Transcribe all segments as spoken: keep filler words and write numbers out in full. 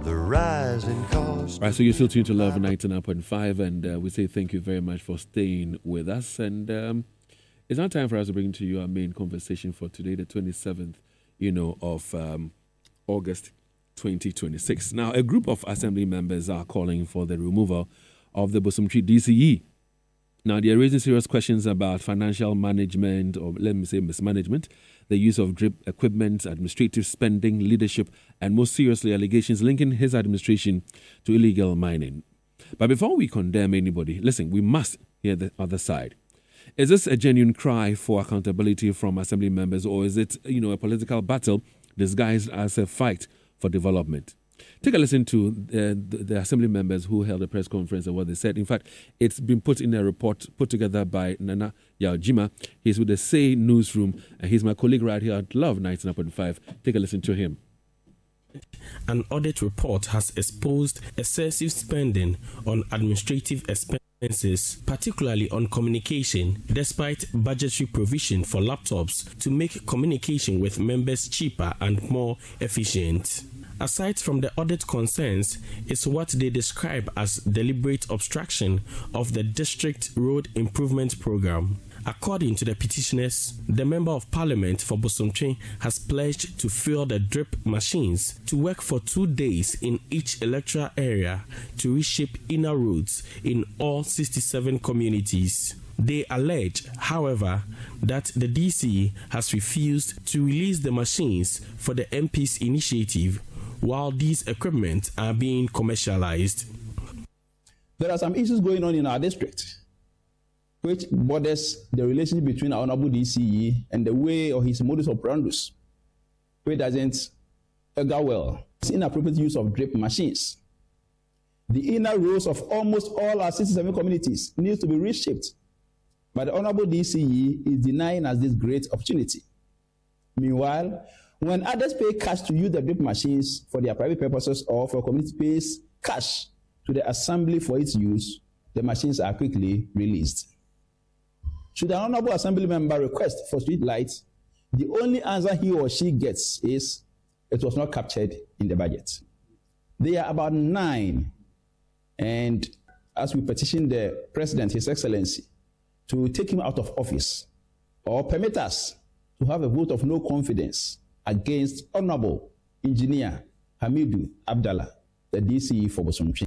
the rising cost. Right, so you're still tuned to Love ninety-nine point five, and uh, we say thank you very much for staying with us. And um, it's now time for us to bring to you our main conversation for today, the twenty-seventh, you know, of um, August twenty twenty-six. Now, a group of assembly members are calling for the removal of the Bosomtwi D C E. Now, they are raising serious questions about financial management, or let me say mismanagement, the use of drip equipment, administrative spending, leadership, and most seriously, allegations linking his administration to illegal mining. But before we condemn anybody, listen, we must hear the other side. Is this a genuine cry for accountability from assembly members, or is it, you know, a political battle disguised as a fight for development? Take a listen to uh, the, the assembly members who held a press conference and what they said. In fact, it's been put in a report put together by Nana Yaojima. He's with the Say Newsroom, and he's my colleague right here at Love ninety-nine point five. Take a listen to him. An audit report has exposed excessive spending on administrative expenses, particularly on communication, despite budgetary provision for laptops to make communication with members cheaper and more efficient. Aside from the audit concerns, is what they describe as deliberate obstruction of the district road improvement program. According to the petitioners, the Member of Parliament for Bosomtwi has pledged to fill the drip machines to work for two days in each electoral area to reshape inner roads in all sixty-seven communities. They allege, however, that the D C E has refused to release the machines for the M P's initiative while these equipment are being commercialized. There are some issues going on in our district which borders the relationship between our honorable D C E and the way or his modus operandus, which doesn't go well. It's inappropriate use of drip machines. The inner roads of almost all our sixty-seven communities needs to be reshaped, but the honorable D C E is denying us this great opportunity. Meanwhile, when others pay cash to use the drip machines for their private purposes or for community pays cash to the assembly for its use, the machines are quickly released. Should an honorable assembly member request for street lights, the only answer he or she gets is it was not captured in the budget. They are about nine, and as we petition the President, His Excellency, to take him out of office or permit us to have a vote of no confidence against Honorable Engineer Hamidu Abdallah, the D C E for Bosomtwi.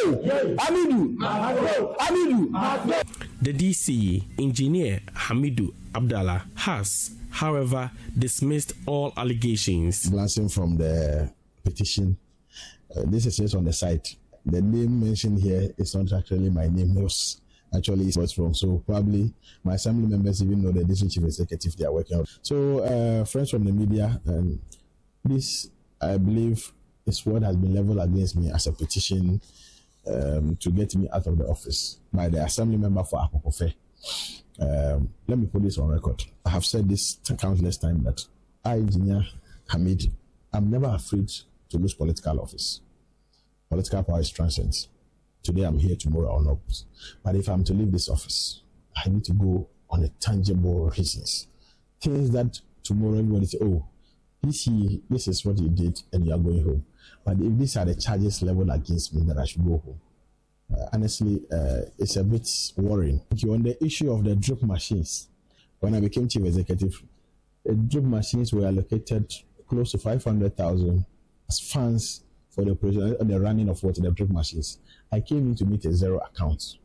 The D C E, Engineer Hamidu Abdallah, has, however, dismissed all allegations. Glancing from the petition, uh, this is just on the site. The name mentioned here is not actually my name. It was actually what's wrong. So probably my assembly members even know the district chief executive they are working on. So uh, friends from the media, um, this I believe is what has been leveled against me as a petition um, to get me out of the office by the assembly member for Apokofe. Um, let me put this on record. I have said this countless times that I, Engineer Hamid, I'm never afraid to lose political office. Political power is transient. Today I'm here, tomorrow I'll not. But if I'm to leave this office, I need to go on a tangible reasons. Things that tomorrow everybody say, oh, this, this is what you did and you are going home. But if these are the charges leveled against me, that I should go home. Uh, honestly, uh, it's a bit worrying. On the issue of the drip machines, when I became chief executive, the drip machines were allocated close to five hundred thousand as funds for the operation, the running of what the drip machines. I came in to meet a zero account.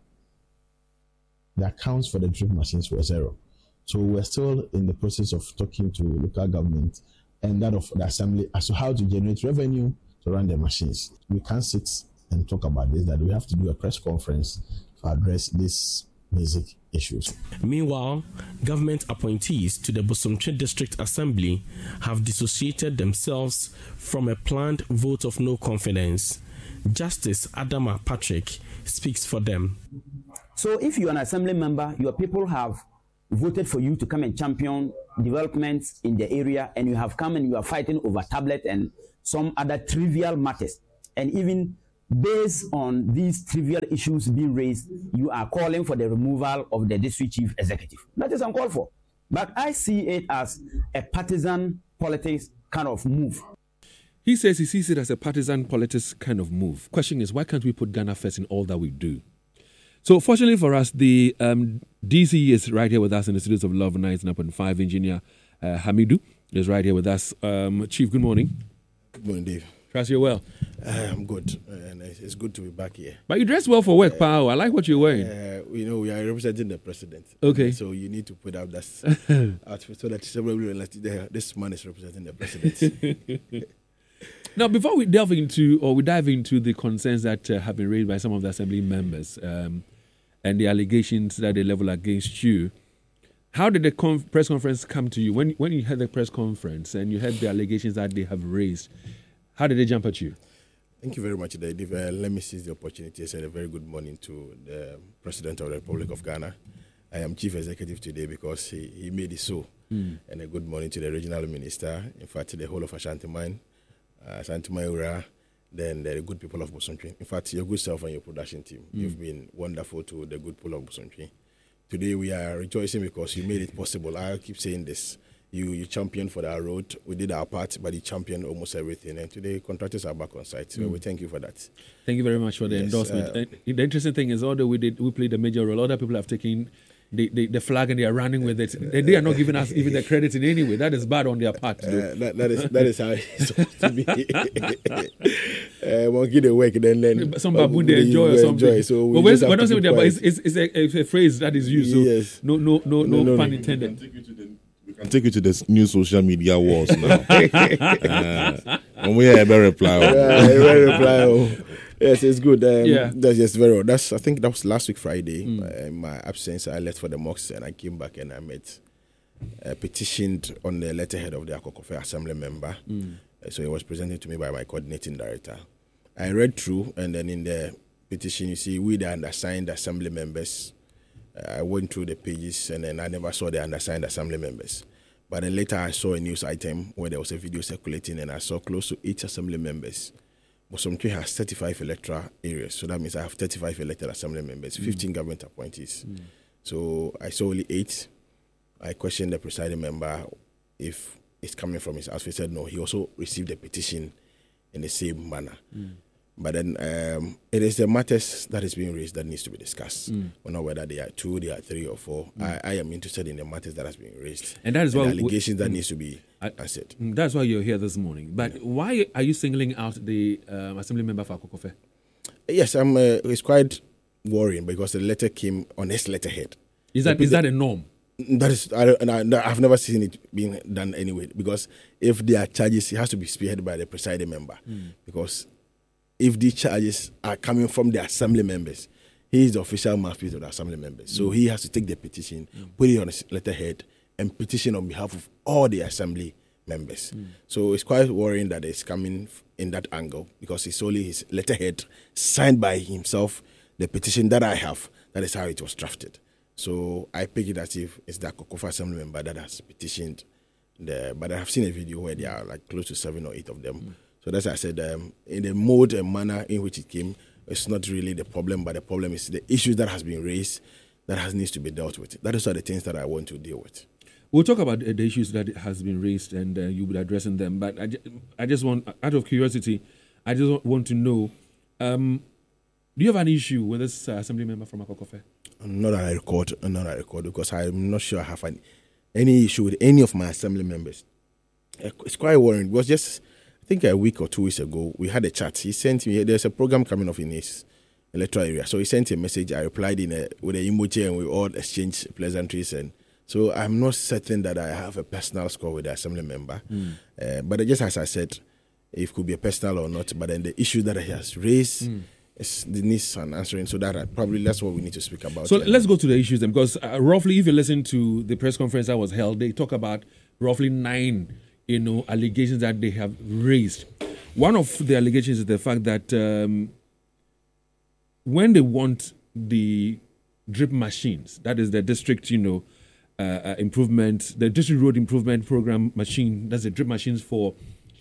The accounts for the drip machines were zero. So we're still in the process of talking to local government and that of the assembly as to how to generate revenue to run the machines. We can't sit and talk about this, that we have to do a press conference to address these basic issues. Meanwhile, government appointees to the Bosomtwi District Assembly have dissociated themselves from a planned vote of no confidence. Justice Adama Patrick speaks for them. So if you're an assembly member, your people have voted for you to come and champion developments in the area, and you have come and you are fighting over tablet and some other trivial matters. And even based on these trivial issues being raised, you are calling for the removal of the district chief executive. That is uncalled for. But I see it as a partisan politics kind of move. He says he sees it as a partisan politics kind of move. Question is, why can't we put Ghana first in all that we do? So fortunately for us, the um, D C E is right here with us in the studios of Love ninety-nine point five. Engineer uh, Hamidu is right here with us. Um, Chief, good morning. Good morning, Dave. Trust you're well. Uh, I'm good, and it's good to be back here. But you dress well for work, uh, pal. I like what you're wearing. Uh, you know, we are representing the president. Okay. So you need to put out that outfit so that everybody will let this man is representing the president. Now, before we delve into or we dive into the concerns that uh, have been raised by some of the assembly members um, and the allegations that they level against you, how did the conf- press conference come to you? When when you had the press conference and you heard the allegations that they have raised, how did they jump at you? Thank you very much, Dave. Uh, let me seize the opportunity to say a very good morning to the President of the Republic of Ghana. I am Chief Executive today because he, he made it so. Mm. And a good morning to the Regional Minister, in fact, to the whole of Ashanti Mine. Uh, Ashanti Mayura, then the good people of Bosontwi. In fact, your good self and your production team, mm. you've been wonderful to the good people of Bosontwi. Today we are rejoicing because you made it possible. I keep saying this. You you championed for our road. We did our part, but you championed almost everything. And today contractors are back on site. So mm. we thank you for that. Thank you very much for the yes, endorsement. Uh, and the interesting thing is, although we did we played a major role, other people have taken The, the, the flag and they are running with it. They, they are not giving us even the credit in any way. That is bad on their part. Uh, that, that is that is how it's supposed to be. uh, monkey they work, then then some baboon they enjoy or something. Enjoy, so we but we're not saying that, but it's, it's, it's, a, it's a phrase that is used. So yes. no, no, no, no, no, no pun no. intended. We can take you to the new social media wars now. uh, and we have a reply. Yeah, a reply. Oh. Yes, it's good. Um, yeah, that's just very well. That's I think that was last week Friday. Mm. Uh, in my absence, I left for the mosque and I came back and I met, uh, petitioned on the letterhead of the Akokofe Assembly member. Mm. Uh, so it was presented to me by my coordinating director. I read through, and then in the petition, you see we the undersigned assembly members. Uh, I went through the pages and then I never saw the undersigned assembly members. But then later I saw a news item where there was a video circulating, and I saw close to eight assembly members. Bosontwi has thirty-five electoral areas, so that means I have thirty-five elected assembly members, mm. fifteen government appointees. Mm. So I saw only eight. I questioned the presiding member if it's coming from his house. He said no. He also received a petition in the same manner. Mm. But then um, it is the matters that is being raised that needs to be discussed. Mm. Or not whether they are two, they are three or four. Mm. I, I am interested in the matters that has been raised. And that is why the allegations we, that mm, needs to be I, answered. That's why you're here this morning. But yeah. why are you singling out the um, assembly member for Akokofe? Yes, I'm, uh, it's quite worrying because the letter came on his letterhead. Is that, is that a norm? That is, I, I, I've never seen it being done anyway. Because if there are charges, it has to be spearheaded by the presiding member. Mm. Because if the charges are coming from the assembly members, he is the official mouthpiece of the assembly members. Mm. So he has to take the petition, mm. put it on his letterhead, and petition on behalf of all the assembly members. Mm. So it's quite worrying that it's coming in that angle because it's only his letterhead signed by himself, the petition that I have. That is how it was drafted. So I pick it as if it's the Akokofe assembly member that has petitioned. The, but I have seen a video where there are like close to seven or eight of them. Mm. So that's why I said um, in the mode and manner in which it came, it's not really the problem, but the problem is the issues that has been raised that has needs to be dealt with. That is all the things that I want to deal with. We'll talk about the issues that has been raised and uh, you'll be addressing them. But I, I just want, out of curiosity, I just want to know, um, do you have an issue with this uh, assembly member from Akokofe? Not that I record, not that I record, because I'm not sure I have any, any issue with any of my assembly members. It's quite worrying. It was just, I think a week or two weeks ago, we had a chat. He sent me, there's a program coming off in his electoral area. So he sent a message. I replied in a, with an emoji and we all exchanged pleasantries. And so I'm not certain that I have a personal score with the assembly member. Mm. Uh, but just as I said, it could be a personal or not. But then the issue that he has raised, mm. is, it needs an answering. So that I, probably that's what we need to speak about. So let's go to the issues then. Because uh, roughly, if you listen to the press conference that was held, they talk about roughly nine you know, allegations that they have raised. One of the allegations is the fact that um, when they want the drip machines, that is the district, you know, uh, uh, improvement, the district road improvement program machine, that's the drip machines for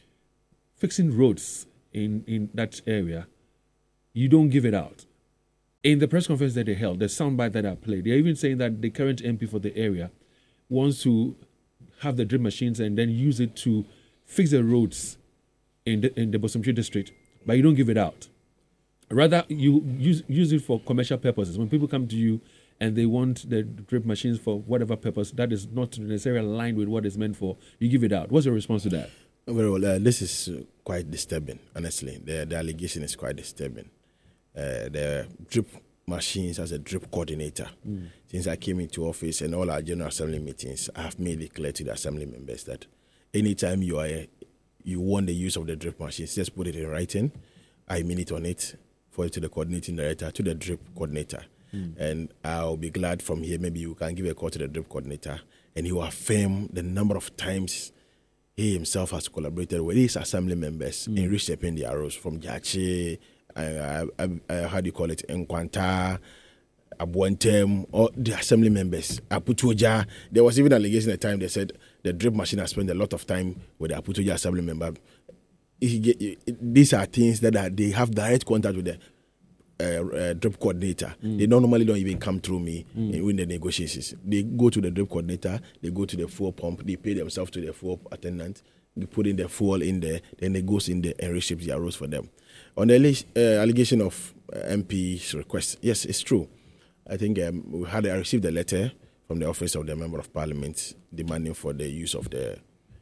fixing roads in, in that area, you don't give it out. In the press conference that they held, the soundbite that I played, they're even saying that the current M P for the area wants to have the drip machines and then use it to fix the roads in the, in the Bosomtwi district, but you don't give it out. Rather, you use use it for commercial purposes. When people come to you and they want the drip machines for whatever purpose that is not necessarily aligned with what it's meant for, you give it out. What's your response to that? Very well. Uh, this is uh, quite disturbing, honestly. The, the allegation is quite disturbing. Uh, the drip machines as a drip coordinator. Mm. Since I came into office and all our General Assembly meetings, I have made it clear to the Assembly members that anytime you are you want the use of the drip machines, just put it in writing. I mean it on it. For it to the coordinating director, to the drip coordinator. Mm. And I'll be glad from here, maybe you can give a call to the drip coordinator and he will affirm the number of times he himself has collaborated with his assembly members mm. in reshaping the arrows from Jachi, uh, uh, uh, how do you call it, Nkwanta, Abuantem, or the assembly members, Aputuja. There was even an allegation at the time they said the drip machine has spent a lot of time with the Aputuja assembly member. These are things that are, they have direct contact with the uh, uh, drip coordinator. Mm. They don't normally don't even come through me mm. in, in the negotiations. They go to the drip coordinator, they go to the fuel pump, they pay themselves to the fuel attendant, they put in the fuel in there, then they goes in there and reshape the arrows for them. On the uh, allegation of uh, M P's request, yes, it's true. I think um, we had I received a letter from the office of the Member of Parliament demanding for the use of the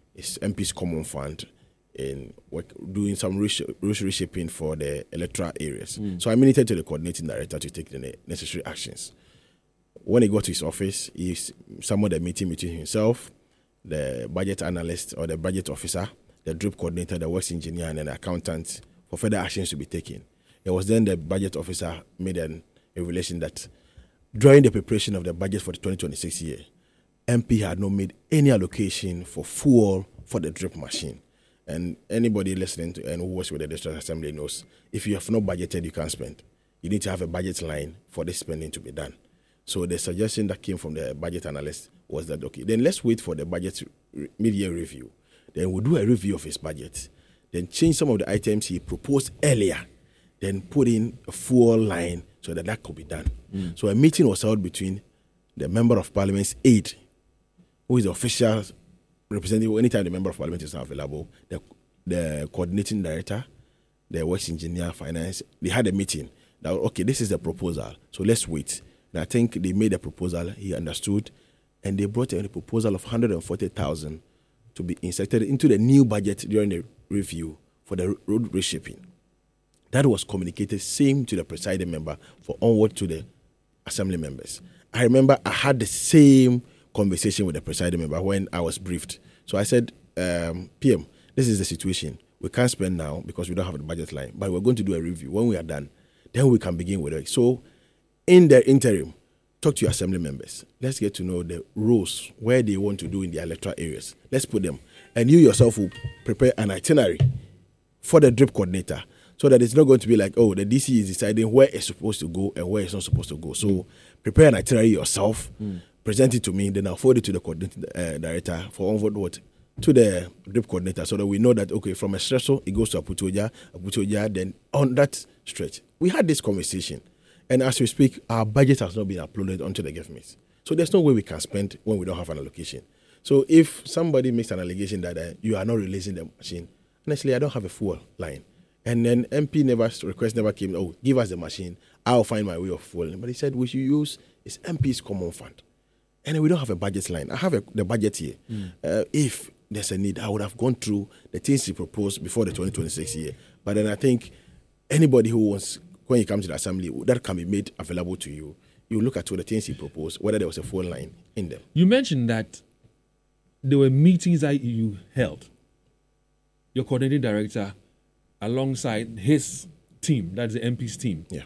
M P's common fund in work, doing some reshaping for the electoral areas. Mm. So I mandated to the coordinating director to take the necessary actions. When he got to his office, he summoned a meeting between himself, the budget analyst or the budget officer, the drip coordinator, the works engineer, and an accountant for further actions to be taken. It was then the budget officer made an, a revelation that during the preparation of the budget for the twenty twenty-six year, M P had not made any allocation for fuel for the drip machine. And anybody listening to and who works with the district assembly knows if you have not budgeted, you can't spend. You need to have a budget line for this spending to be done. So the suggestion that came from the budget analyst was that, okay, then let's wait for the budget re- mid-year review. Then we'll do a review of his budget. Then change some of the items he proposed earlier. Then put in a full line so that that could be done. Mm. So a meeting was held between the Member of Parliament's aide, who is the official representative, anytime the Member of Parliament is not available, the, the coordinating director, the works engineer, finance, they had a meeting. That, okay, this is the proposal, so let's wait. And I think they made a proposal, he understood, and they brought in a proposal of one hundred forty thousand to be inserted into the new budget during the review for the road reshaping. That was communicated same to the presiding member for onward to the assembly members. I remember I had the same conversation with the presiding member when I was briefed. So I said, um, P M, this is the situation. We can't spend now because we don't have the budget line, but we're going to do a review. When we are done, then we can begin with it. So in the interim, talk to your assembly members. Let's get to know the roles, where they want to do in the electoral areas. Let's put them. And you yourself will prepare an itinerary for the drip coordinator so that it's not going to be like, oh, the D C is deciding where it's supposed to go and where it's not supposed to go. So prepare an itinerary yourself. Mm. Present it to me, then I'll forward it to the coordinating uh, director for onward what to the drip coordinator, so that we know that okay, from a stressor it goes to Aputoja, Aputoja, then on that stretch. We had this conversation, and as we speak, our budget has not been uploaded onto the government. So there's no way we can spend when we don't have an allocation. So if somebody makes an allegation that uh, you are not releasing the machine, honestly, I don't have a fuel line. And then M P never request never came. Oh, give us the machine. I'll find my way of fueling. But he said we should use his M P's common fund. And we don't have a budget line. I have a, the budget here. Mm. Uh, if there's a need, I would have gone through the things he proposed before the twenty twenty-six year. But then I think anybody who wants, when you come to the assembly, that can be made available to you. You look at all the things he proposed, whether there was a phone line in them. You mentioned that there were meetings that you held. Your coordinating director, alongside his team, that's the M P's team. Yeah.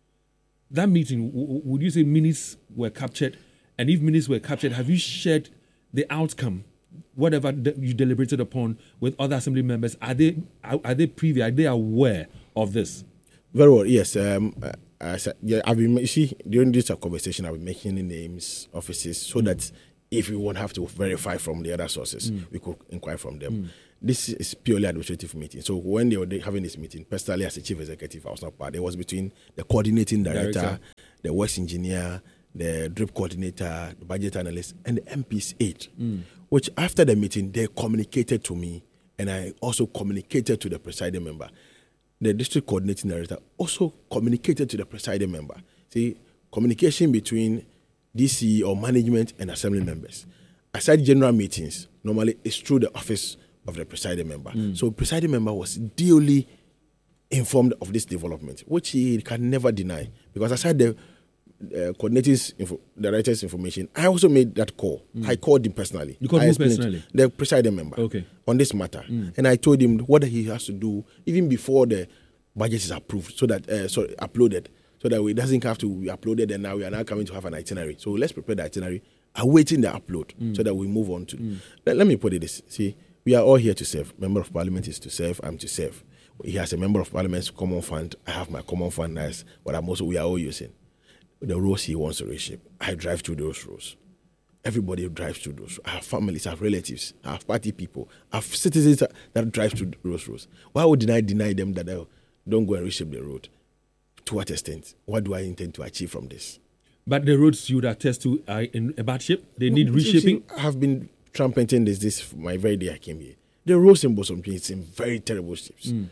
That meeting, w- would you say minutes were captured? And if minutes were captured, have you shared the outcome, whatever de- you deliberated upon, with other assembly members? Are they are, are they privy? Are they aware of this? Very well. Yes. Um, I, I, yeah. I've been you see during this conversation, I've been mentioning names, offices, so mm. that if we won't have to verify from the other sources, mm. we could inquire from them. Mm. This is purely administrative meeting. So when they were having this meeting, personally as a chief executive, I was not part. It was between the coordinating director, director. the works engineer, the drip coordinator, the budget analyst, and the M P's aide, mm. which after the meeting, they communicated to me and I also communicated to the presiding member. The district coordinating director also communicated to the presiding member. See, communication between D C or management and assembly members. Aside general meetings, normally it's through the office of the presiding member. Mm. So presiding member was duly informed of this development, which he can never deny. Because aside the uh, coordinating info, director's information, I also made that call. Mm. I called him personally. You called I him personally? The presiding member okay. on this matter. Mm. And I told him what he has to do even before the budget is approved, so that, uh, sorry, uploaded, so that it doesn't have to be uploaded and now we are now coming to have an itinerary. So let's prepare the itinerary, awaiting the upload, mm. so that we move on to. Mm. Let, let me put it this. See, we are all here to serve. Member of Parliament is to serve. I'm to serve. He has a member of Parliament's common fund. I have my common fund as what I'm also, we are all using. The roads he wants to reshape. I drive through those roads. Everybody drives through those roads. I have families, I have relatives, I have party people, I have citizens that, that drive through those roads. Why would I deny them that I don't go and reshape the road? To what extent? What do I intend to achieve from this? But the roads you would attest to are in a bad shape? They need no, reshaping? I have been trumpeting this this my very day I came here. The roads in Bosomtwi is in very terrible shapes. Mm.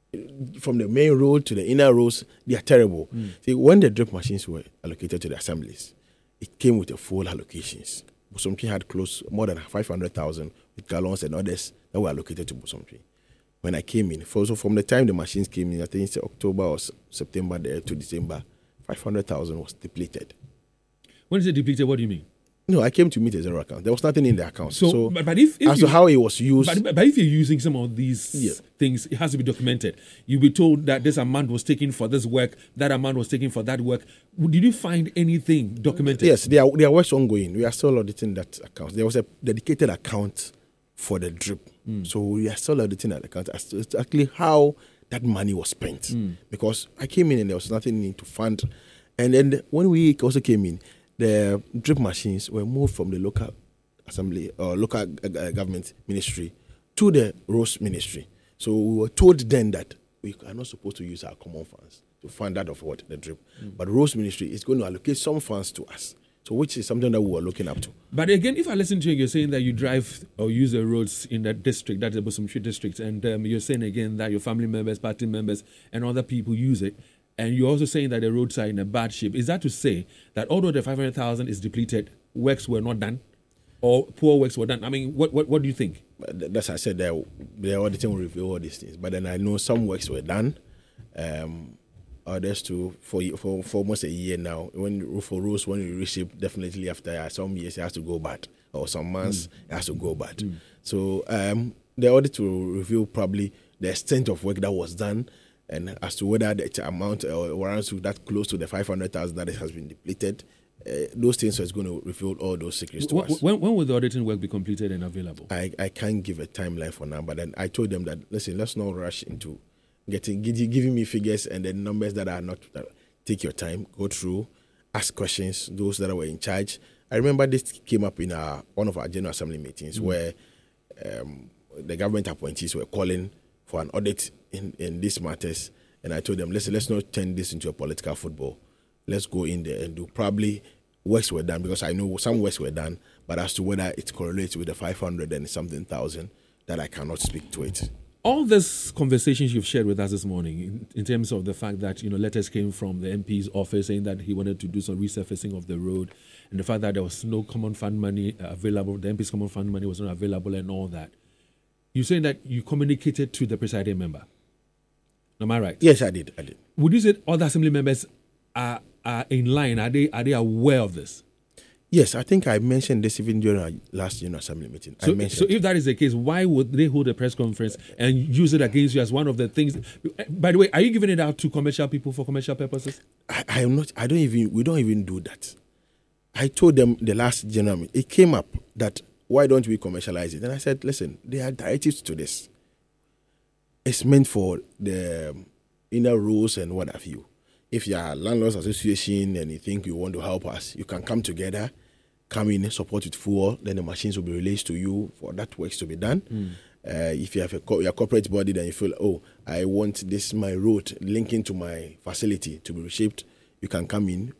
From the main road to the inner roads, they are terrible. Mm. See, when the drip machines were allocated to the assemblies, it came with a full allocations. Bosomtwi had close more than five hundred thousand with gallons and others that were allocated to Bosomtwi. When I came in, so from the time the machines came in, I think it's October or September there to December, five hundred thousand was depleted. When is it depleted, what do you mean? No, I came to meet a zero account. There was nothing in the account. So, so but, but if, if as you, to how it was used. But, but if you're using some of these yeah. things, it has to be documented. You'll be told that this amount was taken for this work, that amount was taken for that work. Did you find anything documented? Yes, there are, there are works ongoing. We are still auditing that account. There was a dedicated account for the drip. Mm. So we are still auditing that account as to exactly how that money was spent. Mm. Because I came in and there was nothing to fund. And then when we also came in, the drip machines were moved from the local assembly or local uh, government ministry to the roads ministry. So we were told then that we are not supposed to use our common funds to fund that of what the drip. Mm. But the roads ministry is going to allocate some funds to us. So which is something that we were looking up to. But again, if I listen to you, you're saying that you drive or use the roads in that district, that's the Bosomtwi district, and um, you're saying again that your family members, party members, and other people use it. And you're also saying that the roads are in a bad shape. Is that to say that although the five hundred thousand is depleted, works were not done? Or poor works were done? I mean, what what, what do you think? That's I said, the, the auditing will reveal all these things. But then I know some works were done. Um, others too, for, for, for almost a year now. When for roads, when you reshape, definitely after some years, it has to go bad. Or some months, mm. it has to go bad. Mm. So um, the audit will reveal probably the extent of work that was done, and as to whether the amount or warrants that close to the five hundred thousand that has been depleted, uh, those things are going to reveal all those secrets to when, us. When, when will the auditing work be completed and available? I, I can't give a timeline for now, but then I told them that, listen, let's not rush into getting giving me figures and then numbers that are not. Uh, take your time, go through, ask questions, those that were in charge. I remember this came up in our, one of our General Assembly meetings mm-hmm. where um, the government appointees were calling for an audit in, in these matters, and I told them, listen, let's not turn this into a political football. Let's go in there and do. Probably works were done, because I know some works were done, but as to whether it correlates with the five hundred and something thousand, that I cannot speak to it. All these conversations you've shared with us this morning, in, in terms of the fact that, you know, letters came from the M P's office saying that he wanted to do some resurfacing of the road, and the fact that there was no common fund money available, the M P's common fund money was not available, and all that. You're saying that you communicated to the presiding member. Am I right? Yes, I did. I did. Would you say other assembly members are, are in line? Are they are they aware of this? Yes, I think I mentioned this even during our last General Assembly meeting. So, I mentioned so if that is the case, why would they hold a press conference and use it against you as one of the things? By the way, are you giving it out to commercial people for commercial purposes? I, I am not. I don't even. We don't even do that. I told them the last General meeting. It came up that why don't we commercialize it? And I said, listen, there are directives to this. It's meant for the inner rules and what have you. If you are a landlords association and you think you want to help us, you can come together, come in, support with fuel, then the machines will be released to you for that works to be done. Mm. Uh, if you have a co- your corporate body, then you feel, oh, I want this, my road linking to my facility to be reshaped, you can come in,